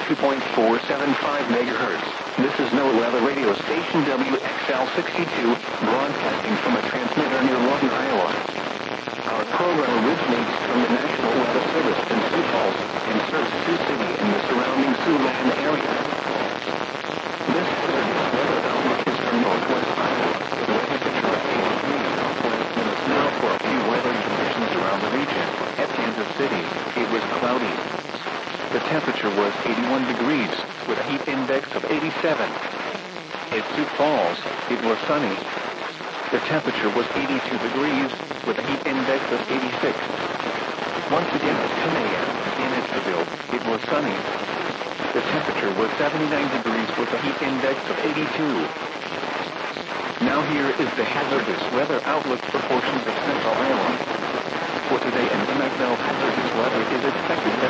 102.475 megahertz. This is NOAA Weather Radio Station WXL62, broadcasting from a transmitter near Lawton, Iowa. Our program originates from the National Weather Service in Sioux Falls and serves Sioux City and the surrounding Siouxland area. This weather outlook is from northwest Iowa, with a temperature of 80 degrees southwest minutes now for a few weather conditions around the region. At Kansas City, it was cloudy. The temperature was 81 degrees, with a heat index of 87. At Sioux Falls, it was sunny. The temperature was 82 degrees, with a heat index of 86. Once again at 10 a.m. in Edgerville, it was sunny. The temperature was 79 degrees, with a heat index of 82. Now here is the hazardous weather outlook for portions of central Iowa. For today and the night, hazardous weather is expected